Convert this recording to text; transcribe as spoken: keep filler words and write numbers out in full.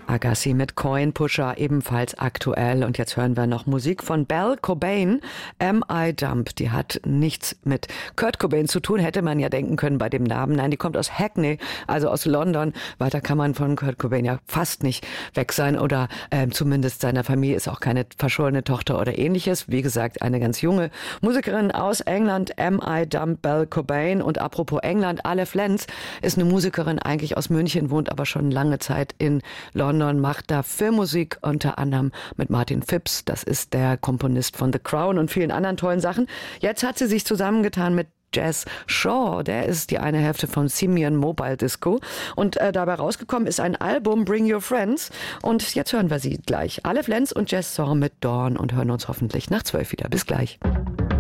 Agassi mit Coin Pusher, ebenfalls aktuell. Und jetzt hören wir noch Musik von Belle Cobain, Am I Dumb. Die hat nichts mit Kurt Cobain zu tun, hätte man ja denken können bei dem Namen. Nein, die kommt aus Hackney, also aus London. Weiter kann man von Kurt Cobain ja fast nicht weg sein oder äh, zumindest seiner Familie ist auch keine verschollene Tochter oder ähnliches. Wie gesagt, eine ganz junge Musikerin aus England, Am I Dumb, Belle Cobain. Und apropos England, Aleph Lenz ist eine Musikerin eigentlich aus München, wohnt aber schon lange Zeit in London. Macht da Filmmusik, unter anderem mit Martin Phipps. Das ist der Komponist von The Crown und vielen anderen tollen Sachen. Jetzt hat sie sich zusammengetan mit Jazz Shaw, der ist die eine Hälfte von Simeon Mobile Disco. Und äh, dabei rausgekommen ist ein Album, Bring Your Friends. Und jetzt hören wir sie gleich. Aleph Lenz und Jazz Shaw mit Dawn und hören uns hoffentlich nach zwölf wieder. Bis gleich.